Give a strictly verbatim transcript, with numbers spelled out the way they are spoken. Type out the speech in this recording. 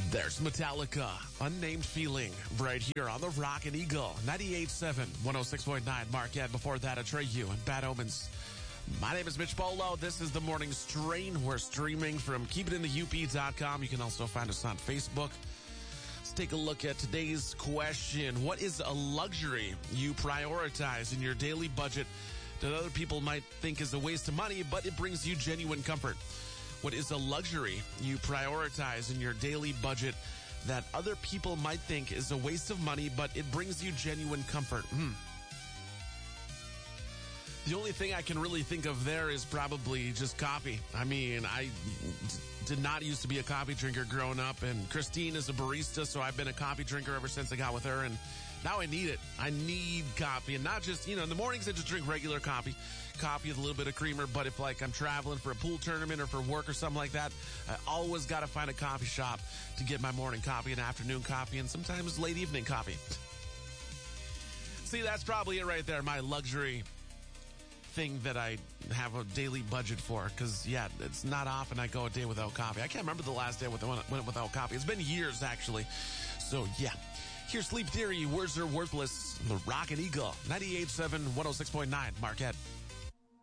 There's Metallica, Unnamed Feeling, right here on the Rockin' Eagle, ninety-eight point seven, one oh six point nine Marquette. Before that, Atreyu and Bad Omens. My name is Mitch Bolo. This is The Morning Strain. We're streaming from keep it in the U P dot com. You can also find us on Facebook. Let's take a look at today's question. What is a luxury you prioritize in your daily budget that other people might think is a waste of money, but it brings you genuine comfort? What is a luxury you prioritize in your daily budget that other people might think is a waste of money, but it brings you genuine comfort? Hmm. The only thing I can really think of there is probably just coffee. I mean, I did not used to be a coffee drinker growing up, and Christine is a barista, so I've been a coffee drinker ever since I got with her, and now I need it. I need coffee, and not just, you know, in the mornings I just drink regular coffee, coffee with a little bit of creamer, but if, like, I'm traveling for a pool tournament or for work or something like that, I always got to find a coffee shop to get my morning coffee and afternoon coffee, and sometimes late evening coffee. See, that's probably it right there, my luxury thing that I have a daily budget for, because, yeah, it's not often I go a day without coffee. I can't remember the last day I went without coffee. It's been years, actually. So, yeah. Here's Sleep Theory, Words Are Worthless, the Rockin' Eagle, ninety-eight point seven, one oh six point nine Marquette.